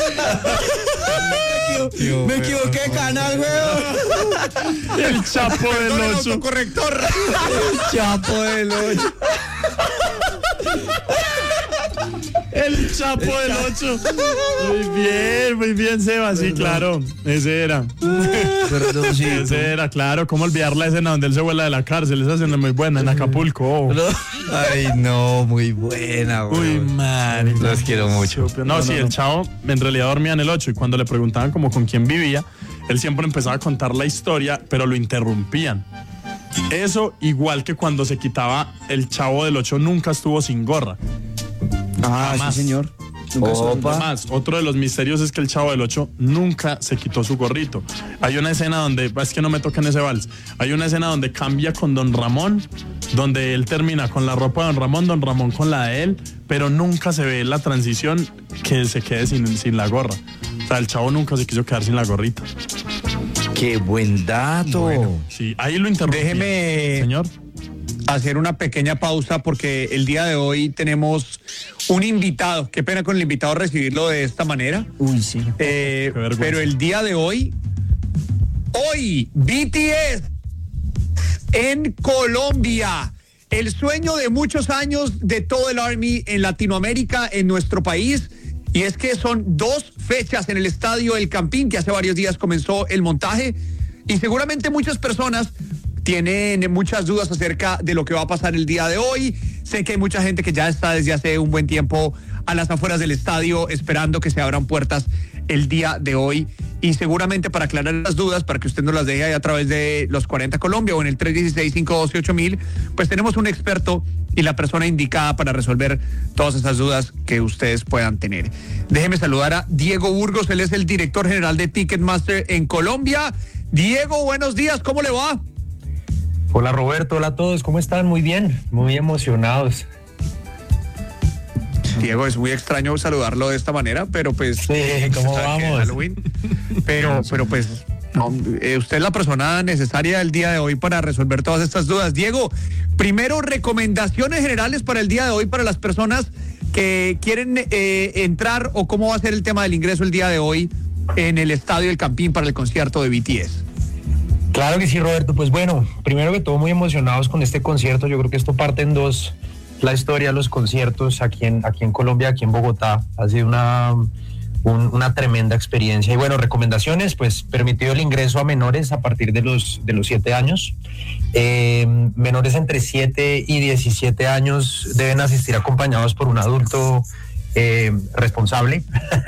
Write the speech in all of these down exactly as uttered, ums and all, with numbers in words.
Yo, me equivoqué de canal, weón. El Chapo del Perdón, el ocho. autocorrector. El Chapo del ocho. El Chapo del ocho. Muy bien, muy bien, Seba. Sí, claro. Ese era. Perdón, sí. Ese era, claro. ¿Cómo olvidar la escena donde él se vuela de la cárcel? Esa escena es muy buena, en Acapulco. Oh. No. Ay, no, muy buena, weón. Uy, man. Los quiero mucho. No, no, sí, no, no. El chavo en realidad dormía en el ocho y cuando le preguntaban como con quién vivía, él siempre empezaba a contar la historia, pero lo interrumpían. Eso igual que cuando se quitaba el Chavo del ocho nunca estuvo sin gorra. Ah, Jamás. sí, señor. Nunca Opa. Más, otro de los misterios es que el Chavo del ocho nunca se quitó su gorrito. Hay una escena donde, es que no me toquen ese vals, hay una escena donde cambia con Don Ramón, donde él termina con la ropa de Don Ramón, Don Ramón con la de él, pero nunca se ve la transición que se quede sin, sin la gorra. O sea, el Chavo nunca se quiso quedar sin la gorrita. Qué buen dato. Bueno, sí, ahí lo interrumpí. Déjeme, señor, hacer una pequeña pausa porque el día de hoy tenemos un invitado. Qué pena con el invitado recibirlo de esta manera. Uy, sí. Eh, pero el día de hoy, hoy, B T S en Colombia. El sueño de muchos años de todo el Army en Latinoamérica, en nuestro país. Y es que son dos fechas en el estadio El Campín, que hace varios días comenzó el montaje. Y seguramente muchas personas tienen muchas dudas acerca de lo que va a pasar el día de hoy. Sé que hay mucha gente que ya está desde hace un buen tiempo a las afueras del estadio esperando que se abran puertas el día de hoy. Y seguramente para aclarar las dudas, para que usted nos las deje ahí a través de los cuarenta Colombia o en el tres uno seis, cinco uno ocho mil, pues tenemos un experto y la persona indicada para resolver todas esas dudas que ustedes puedan tener. Déjeme saludar a Diego Burgos, él es el director general de Ticketmaster en Colombia. Diego, buenos días, ¿cómo le va? Hola Roberto, hola a todos, ¿cómo están? Muy bien, muy emocionados. Diego, es muy extraño saludarlo de esta manera, pero pues... Sí, ¿cómo vamos? Halloween, pero, pero pues, no, eh, usted es la persona necesaria el día de hoy para resolver todas estas dudas. Diego, primero, recomendaciones generales para el día de hoy para las personas que quieren eh, entrar o cómo va a ser el tema del ingreso el día de hoy en el Estadio El Campín para el concierto de B T S. Claro que sí, Roberto. Pues bueno, primero que todo muy emocionados con este concierto. Yo creo que esto parte en dos, la historia de los conciertos aquí en, aquí en Colombia, aquí en Bogotá. Ha sido una, un, una tremenda experiencia. Y bueno, recomendaciones, pues permitido el ingreso a menores a partir de los, de los siete años. Eh, menores entre siete y diecisiete años deben asistir acompañados por un adulto Eh, responsable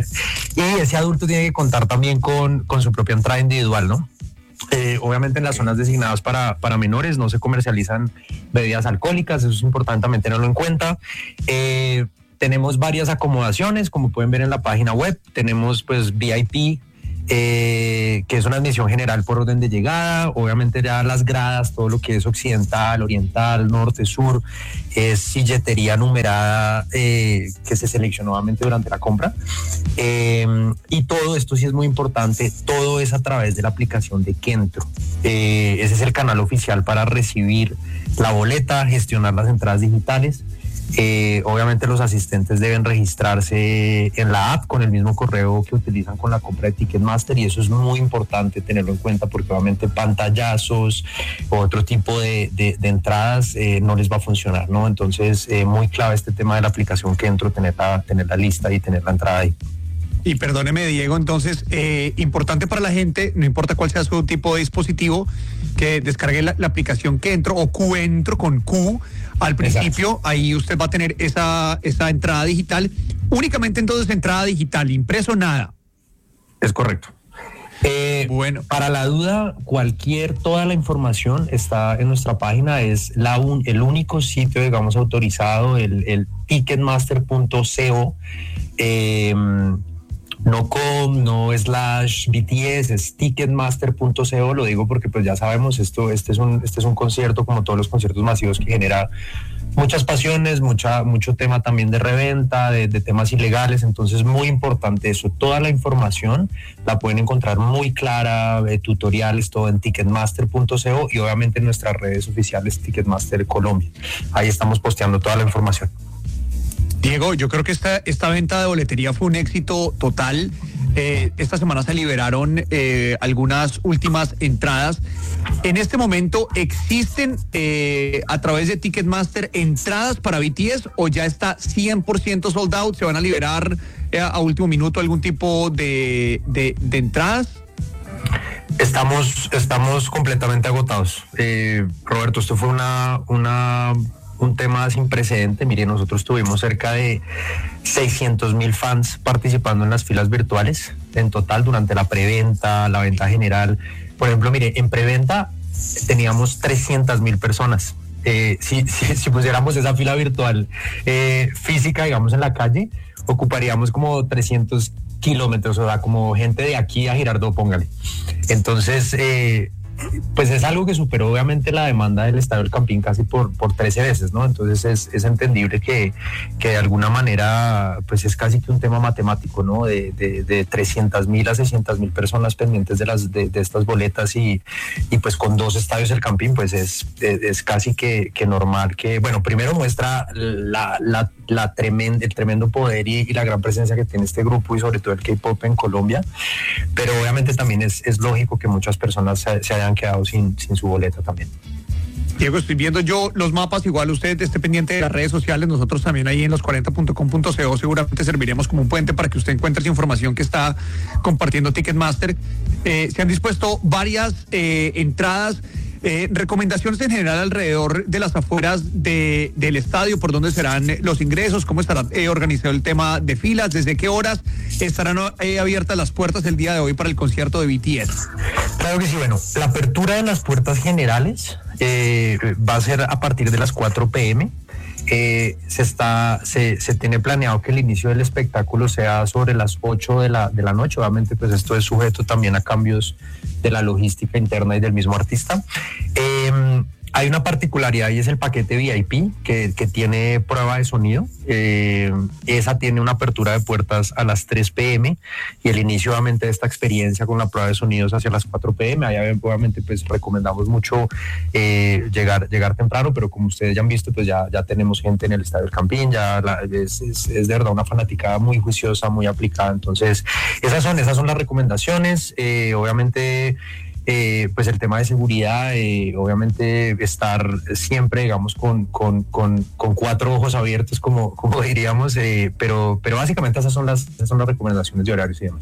y ese adulto tiene que contar también con, con su propia entrada individual, ¿no? Eh, obviamente en las zonas designadas para, para menores no se comercializan bebidas alcohólicas, eso es importante también tenerlo en cuenta. Eh, tenemos varias acomodaciones, como pueden ver en la página web, tenemos pues V I P, Eh, que es una admisión general por orden de llegada, obviamente ya las gradas, todo lo que es occidental, oriental, norte, sur, es silletería numerada eh, que se seleccionó obviamente durante la compra, eh, y todo esto sí es muy importante, todo es a través de la aplicación de Kentro. Eh, ese es el canal oficial para recibir la boleta, gestionar las entradas digitales. Eh, obviamente los asistentes deben registrarse en la app con el mismo correo que utilizan con la compra de Ticketmaster, y eso es muy importante tenerlo en cuenta porque obviamente pantallazos o otro tipo de, de, de entradas eh, no les va a funcionar, ¿no? Entonces eh, muy clave este tema de la aplicación que entro, tener la, tener la lista y tener la entrada ahí. Y perdóneme, Diego, entonces, eh, importante para la gente, no importa cuál sea su tipo de dispositivo, que descargue la, la aplicación Kentro o Qentro con Q al principio. Exacto. Ahí usted va a tener esa, esa entrada digital. Únicamente entonces entrada digital, impreso nada. Es correcto. Eh, bueno, para la duda, cualquier, toda la información está en nuestra página, es la un, el único sitio, digamos, autorizado, el, el ticketmaster punto co. Eh, no com, no slash B T S, es ticketmaster punto co, lo digo porque pues ya sabemos, esto, este es un, este es un concierto como todos los conciertos masivos que genera muchas pasiones, mucha, mucho tema también de reventa, de, de temas ilegales, entonces muy importante eso, toda la información la pueden encontrar muy clara, eh, tutoriales, todo en ticketmaster punto co y obviamente en nuestras redes oficiales Ticketmaster Colombia, ahí estamos posteando toda la información. Diego, yo creo que esta, esta venta de boletería fue un éxito total. Eh, esta semana se liberaron eh, algunas últimas entradas. En este momento, ¿existen eh, a través de Ticketmaster entradas para B T S o ya está cien por ciento sold out? ¿Se van a liberar eh, a último minuto algún tipo de, de, de entradas? Estamos, estamos completamente agotados. Eh, Roberto, esto fue una, una, un tema sin precedente. Mire, nosotros tuvimos cerca de seiscientos mil fans participando en las filas virtuales en total durante la preventa, la venta general. Por ejemplo, mire, en preventa teníamos trescientas mil personas. Eh, si, si, si pusiéramos esa fila virtual eh, física, digamos, en la calle, ocuparíamos como trescientos kilómetros, o sea, como gente de aquí a Girardot, póngale. Entonces, eh, pues es algo que superó obviamente la demanda del Estadio del Campín casi por, por trece veces, ¿no? Entonces es, es entendible que, que de alguna manera pues es casi que un tema matemático, ¿no? De, de, de trescientas mil a seiscientas mil personas pendientes de, las, de, de estas boletas y, y pues con dos estadios del Campín pues es, es, es casi que, que normal que, bueno, primero muestra la, la, la tremenda, el tremendo poder y, y la gran presencia que tiene este grupo y sobre todo el K-pop en Colombia, pero obviamente también es, es lógico que muchas personas se, se hayan quedado sin, sin su boleta también. Diego, estoy viendo yo los mapas, igual usted esté pendiente de las redes sociales, nosotros también ahí en los cuarenta punto com punto co seguramente serviremos como un puente para que usted encuentre esa información que está compartiendo Ticketmaster. Eh, se han dispuesto varias eh, entradas, eh, recomendaciones en general alrededor de las afueras de, del estadio, por dónde serán los ingresos, cómo estará eh, organizado el tema de filas, desde qué horas estarán eh, abiertas las puertas el día de hoy para el concierto de B T S. Claro que sí, bueno, la apertura de las puertas generales eh, va a ser a partir de las cuatro p m Eh, se está se, se tiene planeado que el inicio del espectáculo sea sobre las ocho de la, de la noche. Obviamente pues esto es sujeto también a cambios de la logística interna y del mismo artista. Eh, hay una particularidad y es el paquete V I P que, que tiene prueba de sonido. Eh, esa tiene una apertura de puertas a las tres p m y el inicio obviamente de esta experiencia con la prueba de sonidos hacia las cuatro p m. Ahí obviamente pues recomendamos mucho eh, llegar, llegar temprano, pero como ustedes ya han visto pues ya, ya tenemos gente en el Estadio del Campín, ya la, es, es, es de verdad una fanaticada muy juiciosa, muy aplicada. Entonces esas son, esas son las recomendaciones. Eh, obviamente Eh, pues el tema de seguridad, eh, obviamente estar siempre, digamos, con, con, con, con cuatro ojos abiertos, como, como diríamos, eh, pero, pero básicamente esas son las, esas son las recomendaciones de horarios y demás.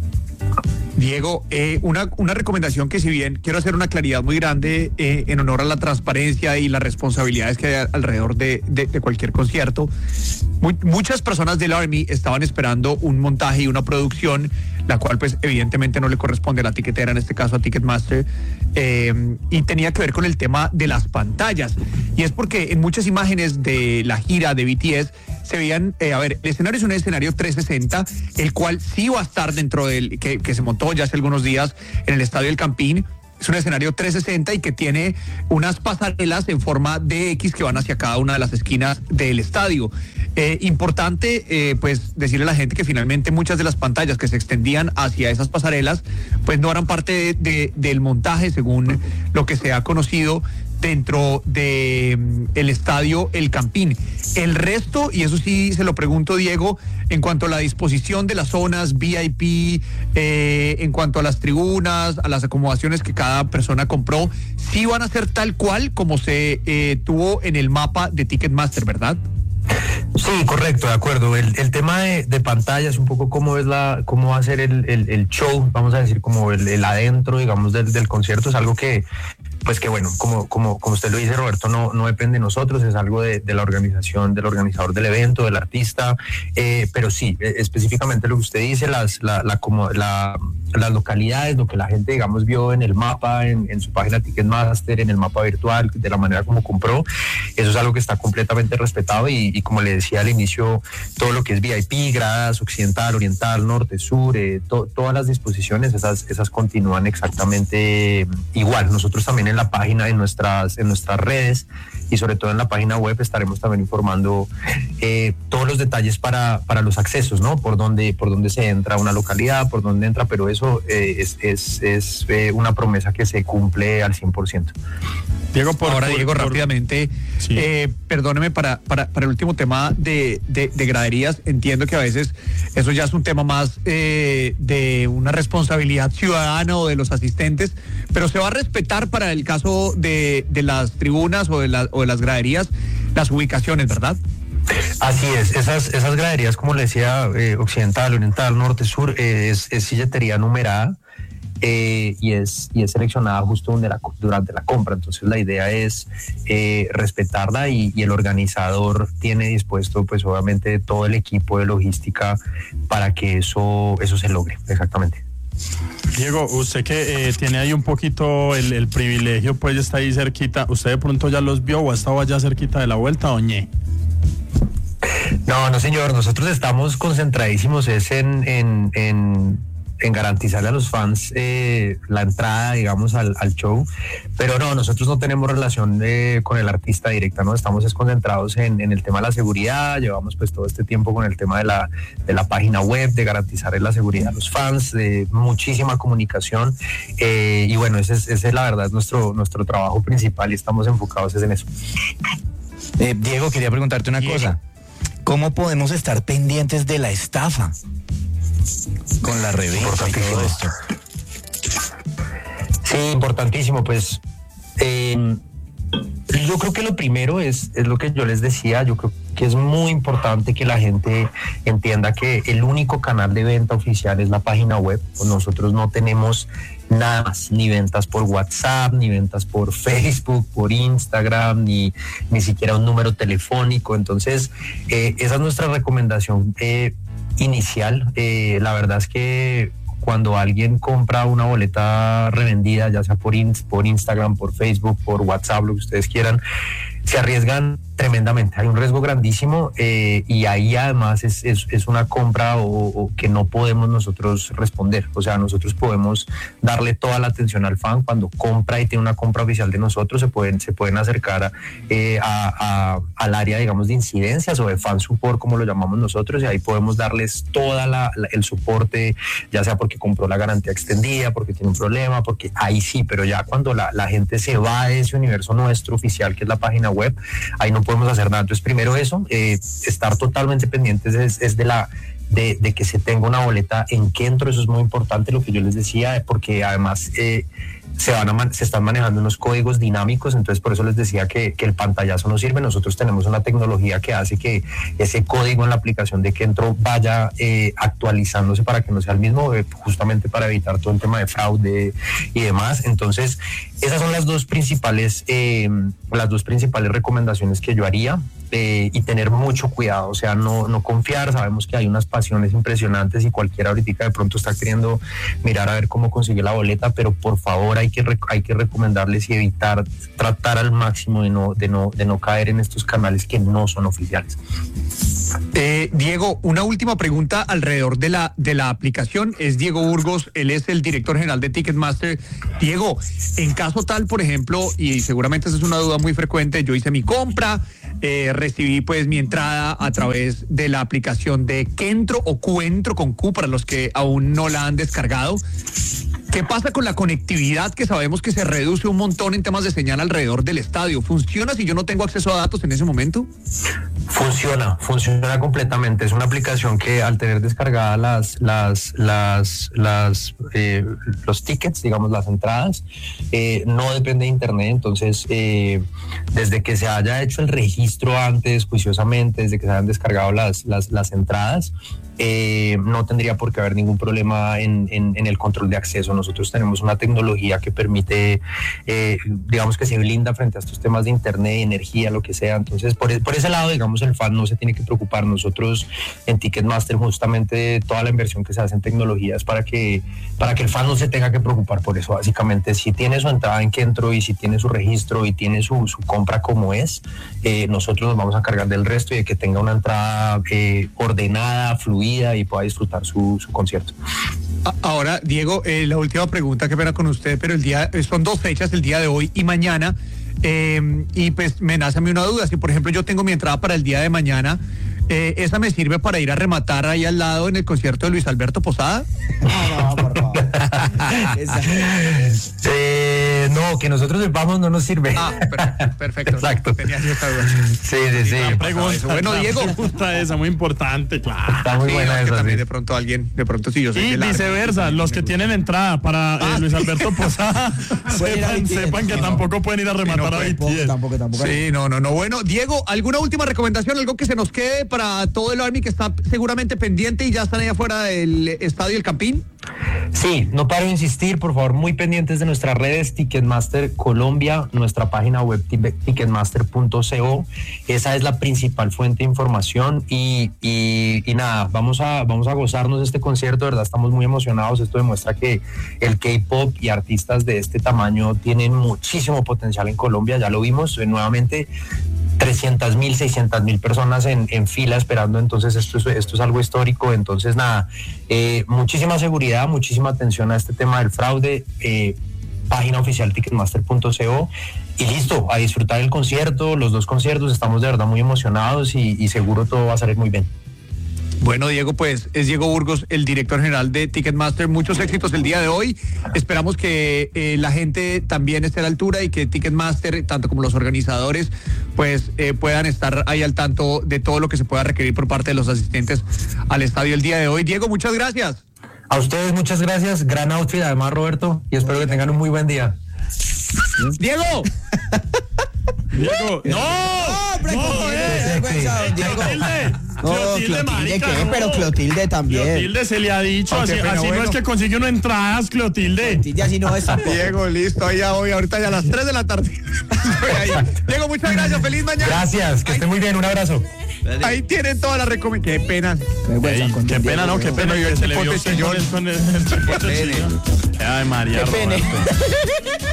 Diego, eh, una, una recomendación que si bien quiero hacer una claridad muy grande eh, en honor a la transparencia y las responsabilidades que hay alrededor de, de, de cualquier concierto, muy, muchas personas del Army estaban esperando un montaje y una producción, la cual pues evidentemente no le corresponde a la tiquetera, en este caso a Ticketmaster, eh, y tenía que ver con el tema de las pantallas. Y es porque en muchas imágenes de la gira de B T S se veían, eh, a ver, el escenario es un escenario trescientos sesenta, el cual sí va a estar dentro del, que, que se montó ya hace algunos días en el Estadio del Campín. Es un escenario trescientos sesenta y que tiene unas pasarelas en forma de X que van hacia cada una de las esquinas del estadio. Eh, importante, eh, pues, decirle a la gente que finalmente muchas de las pantallas que se extendían hacia esas pasarelas, pues no eran parte de, de, del montaje, según lo que se ha conocido dentro de um, el estadio El Campín. El resto, y eso sí se lo pregunto, Diego, en cuanto a la disposición de las zonas V I P, eh, en cuanto a las tribunas, a las acomodaciones que cada persona compró, sí van a ser tal cual como se eh, tuvo en el mapa de Ticketmaster, ¿verdad? Sí, correcto, de acuerdo. El, el tema de, de pantallas, un poco cómo es la, cómo va a ser el, el, el show, vamos a decir, como el, el adentro, digamos, del, del concierto, es algo que, pues que bueno, como, como, como usted lo dice, Roberto, no, no depende de nosotros, es algo de, de la organización, del organizador del evento, del artista, eh, pero sí, específicamente lo que usted dice, las, la, la, como, la, las localidades, lo que la gente, digamos, vio en el mapa, en, en su página Ticketmaster, en el mapa virtual, de la manera como compró, eso es algo que está completamente respetado y, y como le decía al inicio, todo lo que es V I P, gradas, occidental, oriental, norte, sur, eh, to, todas las disposiciones, esas, esas continúan exactamente igual. Nosotros también en la página, en nuestras, en nuestras redes y sobre todo en la página web estaremos también informando eh, todos los detalles para, para los accesos, ¿no? Por dónde, por dónde se entra a una localidad, por dónde entra, pero eso eh, es, es, es eh, una promesa que se cumple al cien por ciento. Diego, por, Ahora, por, Diego, por, rápidamente, sí. eh, perdóneme, para, para, para el último tema de, de, de graderías, entiendo que a veces eso ya es un tema más eh, de una responsabilidad ciudadana o de los asistentes, pero se va a respetar para el caso de, de las tribunas o de, la, o de las graderías las ubicaciones, ¿verdad? Así es, esas, esas graderías, como le decía, eh, occidental, oriental, norte, sur, eh, es, es silletería numerada. Eh, y es y es seleccionada justo donde la, durante la compra. Entonces la idea es eh, respetarla y, y el organizador tiene dispuesto pues obviamente todo el equipo de logística para que eso, eso se logre, exactamente. Diego, usted que eh, tiene ahí un poquito el, el privilegio, pues ya está ahí cerquita, ¿usted de pronto ya los vio o ha estado allá cerquita de la vuelta o ñe? No, no señor, nosotros estamos concentradísimos es en, en, en en garantizarle a los fans eh, la entrada, digamos, al, al show, pero no, nosotros no tenemos relación eh, con el artista directa, ¿no? Estamos concentrados en, en el tema de la seguridad, llevamos pues todo este tiempo con el tema de la, de la página web, de garantizarle la seguridad a los fans, de muchísima comunicación, eh, y bueno, ese es, ese es la verdad nuestro, nuestro trabajo principal y estamos enfocados en eso. Eh, Diego, quería preguntarte una Diego. cosa. ¿Cómo podemos estar pendientes de la estafa con la revista y todo esto? Sí, importantísimo, pues eh, yo creo que lo primero es, es lo que yo les decía, yo creo que es muy importante que la gente entienda que el único canal de venta oficial es la página web. Nosotros no tenemos nada más, ni ventas por WhatsApp, ni ventas por Facebook, por Instagram, ni, ni siquiera un número telefónico. Entonces, eh, esa es nuestra recomendación eh, inicial. Eh, la verdad es que cuando alguien compra una boleta revendida, ya sea por, in, por Instagram, por Facebook, por WhatsApp, lo que ustedes quieran, se arriesgan tremendamente, hay un riesgo grandísimo eh, y ahí además es, es, es una compra o, o que no podemos nosotros responder, o sea, nosotros podemos darle toda la atención al fan cuando compra y tiene una compra oficial de nosotros, se pueden, se pueden acercar eh, a, a, al área, digamos, de incidencias o de fan support, como lo llamamos nosotros, y ahí podemos darles toda la, la, el soporte, ya sea porque compró la garantía extendida, porque tiene un problema, porque ahí sí, pero ya cuando la, la gente se va de ese universo nuestro oficial, que es la página web, ahí no podemos hacer nada. Entonces, primero eso, eh, estar totalmente pendientes es, es de la de, de que se tenga una boleta en Kentro, eso es muy importante, lo que yo les decía, porque además eh, se van a man, se están manejando unos códigos dinámicos, entonces por eso les decía que, que el pantallazo no sirve. Nosotros tenemos una tecnología que hace que ese código en la aplicación de Kentro vaya eh, actualizándose para que no sea el mismo, eh, justamente para evitar todo el tema de fraude y demás. Entonces, esas son las dos principales, eh, las dos principales recomendaciones que yo haría. Eh, y tener mucho cuidado, o sea, no, no confiar. Sabemos que hay unas pasiones impresionantes y cualquiera ahorita de pronto está queriendo mirar a ver cómo consigue la boleta, pero por favor hay que, hay que recomendarles y evitar, tratar al máximo de no, de no, de no caer en estos canales que no son oficiales. Eh, Diego, una última pregunta alrededor de la, de la aplicación. Es Diego Burgos, él es el director general de Ticketmaster. Diego, en caso tal, por ejemplo, y seguramente esa es una duda muy frecuente, yo hice mi compra, eh, recibí pues mi entrada a través de la aplicación de Kentro o Cuentro con Q para los que aún no la han descargado. ¿Qué pasa con la conectividad, que sabemos que se reduce un montón en temas de señal alrededor del estadio? ¿Funciona si yo no tengo acceso a datos en ese momento? Funciona, funciona completamente. Es una aplicación que al tener descargadas las, las, las, las, eh, los tickets, digamos las entradas, eh, no depende de internet. Entonces, eh, desde que se haya hecho el registro antes, juiciosamente, desde que se hayan descargado las, las, las entradas, Eh, no tendría por qué haber ningún problema en, en, en el control de acceso. Nosotros tenemos una tecnología que permite, eh, digamos que se blinda frente a estos temas de internet, energía, lo que sea. Entonces, por, por ese lado, digamos, el fan no se tiene que preocupar. Nosotros en Ticketmaster, justamente toda la inversión que se hace en tecnología es para que, para que el fan no se tenga que preocupar por eso. Básicamente, si tiene su entrada en Kentro y si tiene su registro y tiene su, su compra como es, eh, nosotros nos vamos a encargar del resto y de que tenga una entrada eh, ordenada, fluida, y pueda disfrutar su, su concierto. Ahora, Diego, eh, la última pregunta, que pena con usted, pero el día, son dos fechas, el día de hoy y mañana, eh, y pues me nace a mí una duda. Si por ejemplo yo tengo mi entrada para el día de mañana, eh, ¿esa me sirve para ir a rematar ahí al lado en el concierto de Luis Alberto Posada? No, no, por favor. eh, no, que nosotros sepamos no nos sirve. Ah, perfecto. perfecto. Exacto. Tenía esa duda. Sí, sí, sí. La pregunta, Bueno, la Diego. pregunta esa, muy importante, claro. Está muy Sí, buena no, que esa. también Sí. de pronto alguien, de pronto sí, yo sé Y que la- viceversa, los que tienen entrada para eh, Luis Alberto Posada, Pueden ir a sepan, B T S, sepan que no. tampoco pueden ir a rematar no a pueden, B T S. Tampoco, tampoco. Sí, no, no, no. Bueno, Diego, ¿alguna última recomendación? Algo que se nos quede para todo el Army que está seguramente pendiente y ya están ahí afuera del estadio El Campín. Sí, no paro de insistir, por favor, muy pendientes de nuestras redes, Ticketmaster Colombia, nuestra página web ticketmaster punto co. Esa es la principal fuente de información y, y, y nada, vamos a, vamos a gozarnos de este concierto, de verdad estamos muy emocionados. Esto demuestra que el K-pop y artistas de este tamaño tienen muchísimo potencial en Colombia, ya lo vimos eh, nuevamente. trescientas mil, seiscientas mil personas en, en fila esperando, entonces esto es, esto es algo histórico. Entonces nada, eh, muchísima seguridad, muchísima atención a este tema del fraude, eh, página oficial ticketmaster punto co y listo, a disfrutar el concierto, los dos conciertos, estamos de verdad muy emocionados y, y seguro todo va a salir muy bien. Bueno, Diego, pues es Diego Burgos, el director general de Ticketmaster. Muchos éxitos el día de hoy. Esperamos que eh, la gente también esté a la altura y que Ticketmaster, tanto como los organizadores, pues eh, puedan estar ahí al tanto de todo lo que se pueda requerir por parte de los asistentes al estadio el día de hoy. Diego, muchas gracias. A ustedes muchas gracias, gran outfit además, Roberto, y espero que tengan un muy buen día. Diego. Diego, no, hombre, no, Clotilde, eh, qué vergüenza, eh, Diego. Clotilde, No, Clotilde, Clotilde, marica, ¿qué? no. Pero Clotilde también. Clotilde se le ha dicho, Aunque así, pena, así no bueno. es que consigue uno entradas, Clotilde. Clotilde así no es tampoco. Diego, listo, ahí ya voy, ahorita ya a las tres de la tarde. Estoy ahí. Diego, muchas gracias, feliz mañana. Gracias, que estén muy bien, un abrazo. Ahí tienen toda la recomendación. Qué pena. Vergüenza Ey, con qué Diego, pena, no, qué weón. pena, que se le vio Chipote usted con el, con el, el chipote pene. chino. Ay, María Qué pene. Roberto.